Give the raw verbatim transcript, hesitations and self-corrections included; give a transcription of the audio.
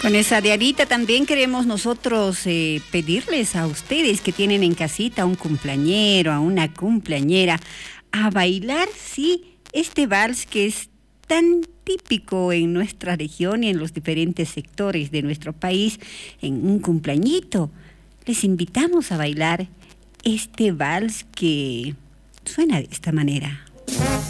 Con esa diarita también queremos nosotros eh, pedirles a ustedes que tienen en casita a un cumpleañero, a una cumpleañera, a bailar, sí, este vals que es tan típico en nuestra región y en los diferentes sectores de nuestro país, en un cumpleañito. Les invitamos a bailar este vals que suena de esta manera.